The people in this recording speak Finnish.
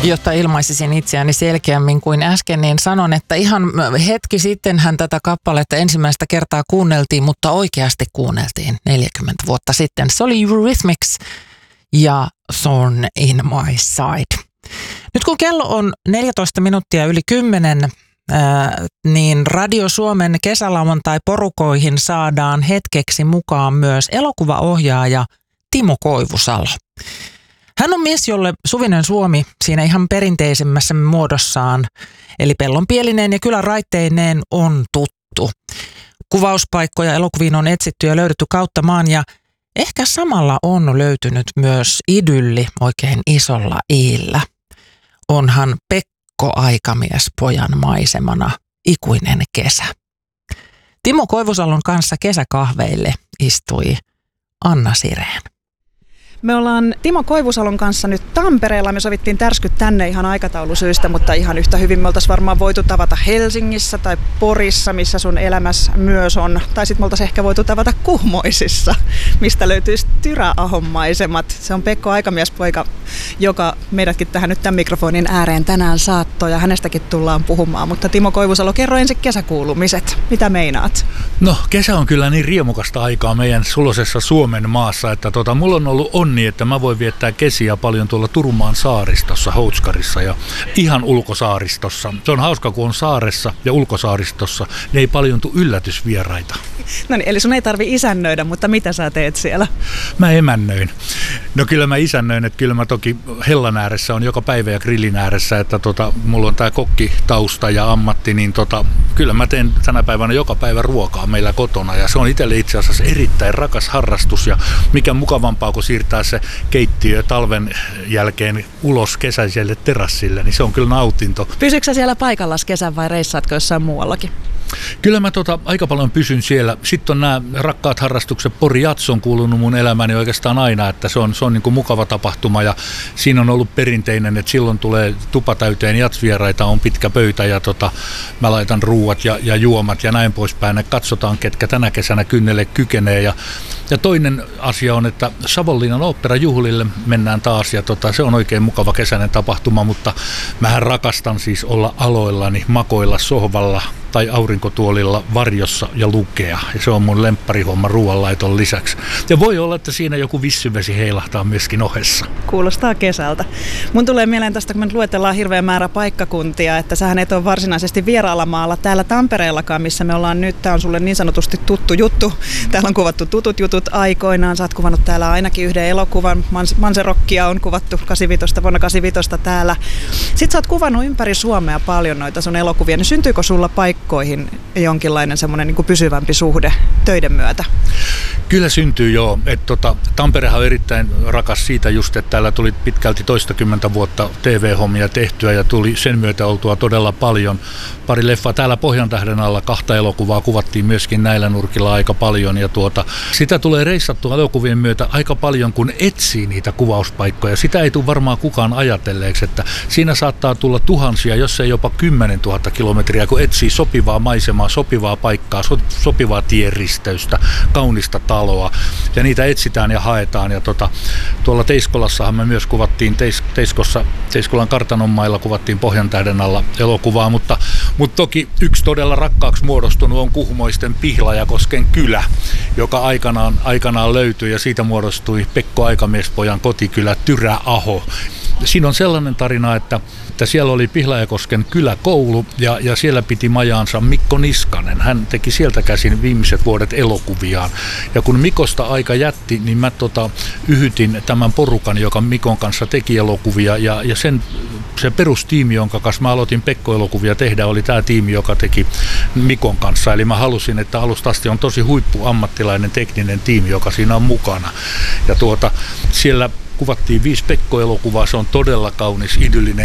Jotta ilmaisisin itseäni selkeämmin kuin äsken, niin sanon, että ihan hetki sittenhän tätä kappaletta ensimmäistä kertaa kuunneltiin, mutta oikeasti kuunneltiin 40 vuotta sitten. Se oli Eurythmics ja Thorn in My Side. Nyt kun kello on 14 minuuttia yli 10, niin Radio Suomen kesälauantai-porukoihin saadaan hetkeksi mukaan myös elokuvaohjaaja Timo Koivusalo. Hän on mies, jolle Suvinen Suomi siinä ihan perinteisemmässä muodossaan, eli Pellonpielinen ja kylän raitteineen on tuttu. Kuvauspaikkoja elokuviin on etsitty ja löydetty kautta maan ja ehkä samalla on löytynyt myös idylli oikein isolla iillä. Onhan Pekko Aikamiespojan maisemana ikuinen kesä. Timo Koivusalon kanssa kesäkahveille istui Anna Sireen. Me ollaan Timo Koivusalon kanssa nyt Tampereella. Me sovittiin tärskyt tänne ihan aikataulusyistä, mutta ihan yhtä hyvin me oltaisiin varmaan voitu tavata Helsingissä tai Porissa, missä sun elämässä myös on. Tai sitten me oltaisiin ehkä voitu tavata Kuhmoisissa, mistä löytyisi Tyräahon maisemat. Se on Pekko Aikamiespoika, joka meidätkin tähän nyt tämän mikrofonin ääreen tänään saattoi ja hänestäkin tullaan puhumaan. Mutta Timo Koivusalo, kerro ensin kesäkuulumiset. Mitä meinaat? No, kesä on kyllä niin riemukasta aikaa meidän suloisessa Suomen maassa, että mulla on ollut onni, että mä voin viettää kesiä paljon tuolla Turunmaan saaristossa, Houtskarissa ja ihan ulkosaaristossa. Se on hauska, kun on saaressa ja ulkosaaristossa, ne ei paljon tule yllätysvieraita. No niin, eli sun ei tarvi isännöidä, mutta mitä sä teet siellä? Mä emännöin. No kyllä mä isännöin, että kyllä mä toki hellan ääressä on joka päivä ja grillin ääressä, että mulla on tää kokkitausta ja ammatti, niin kyllä mä teen tänä päivänä joka päivä ruokaa meillä kotona ja se on itselle itse asiassa erittäin rakas harrastus ja mikä mukavampaa kuin siirtää se keittiö talven jälkeen ulos kesäiselle terassille, niin se on kyllä nautinto. Pysytkö sä siellä paikallas kesän vai reissaatko jossain muuallakin? Kyllä mä aika paljon pysyn siellä. Sitten on nämä rakkaat harrastukset. Pori Jats on kuulunut mun elämäni oikeastaan aina, että se on niin kuin mukava tapahtuma ja siinä on ollut perinteinen, että silloin tulee tupa täyteen jatsvieraita, on pitkä pöytä ja mä laitan ruuat ja juomat ja näin poispäin. Et katsotaan, ketkä tänä kesänä kynnelle kykenee ja toinen asia on, että Savonlinnan oopperajuhlille mennään taas ja se on oikein mukava kesäinen tapahtuma, mutta mähän rakastan siis olla aloillani, makoilla sohvalla tai aurinkotuolilla varjossa ja lukea. Ja se on mun lempparihomma ruoanlaiton lisäksi. Ja voi olla, että siinä joku vissyvesi heilahtaa myöskin ohessa. Kuulostaa kesältä. Mun tulee mieleen tästä, kun me luetellaan hirveä määrä paikkakuntia, että sähän et ole varsinaisesti vieraalla maalla täällä Tampereellakaan, missä me ollaan nyt. Tää on sulle niin sanotusti tuttu juttu. Täällä on kuvattu tutut jutut aikoinaan. Sä oot kuvannut täällä ainakin yhden elokuvan. Manserockia on kuvattu vuonna 85 täällä. Sitten sä oot kuvannut ympäri Suomea paljon noita sun elokuvia. Niin syntyykö sulla paikkoihin jonkinlainen semmoinen niin kuin pysyvämpi suhde töiden myötä? Kyllä syntyy joo. Tamperehan on erittäin rakas siitä just, että täällä tuli pitkälti 20 vuotta TV-hommia tehtyä ja tuli sen myötä oltua todella paljon. Pari leffaa täällä Pohjantähden alla, 2 elokuvaa kuvattiin myöskin näillä nurkilla aika paljon ja sitä tulee reissattua elokuvien myötä aika paljon, kun etsii niitä kuvauspaikkoja. Sitä ei tule varmaan kukaan ajatelleeksi, että siinä saattaa tulla tuhansia, jos ei jopa 10 000 kilometriä, kun etsii sopivaa maisemaa, sopivaa paikkaa, sopivaa tienristeystä, kaunista taloa ja niitä etsitään ja haetaan ja tuolla Teiskolassahan me myös kuvattiin Teiskolan kartanonmailla kuvattiin Pohjantähden alla elokuvaa, mutta toki yksi todella rakkaaksi muodostunut on Kuhmoisten Pihlajakosken kylä, joka aikanaan löytyi ja siitä muodostui Pekko Aikamiespojan kotikylä Tyräaho. Siinä on sellainen tarina, että siellä oli Pihlajakosken kyläkoulu ja siellä piti majaansa Mikko Niskanen. Hän teki sieltä käsin viimeiset vuodet elokuviaan. Ja kun Mikosta aika jätti, niin mä yhytin tämän porukan, joka Mikon kanssa teki elokuvia ja se perustiimi, jonka kanssa mä aloitin Pekko-elokuvia tehdä, oli tämä tiimi, joka teki Mikon kanssa. Eli mä halusin, että alusta asti on tosi huippuammattilainen tekninen tiimi, joka siinä on mukana. Ja siellä kuvattiin 5 Pekko-elokuvaa, se on todella kaunis, idyllinen